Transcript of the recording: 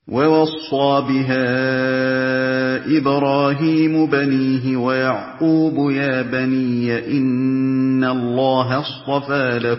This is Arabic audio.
وَوَصَّىٰ بِهَا إِبْرَاهِيمُ بَنِيهِ وَيَعْقُوبُ يَا بَنِيَّ إِنَّ اللَّهَ اصْطَفَىٰ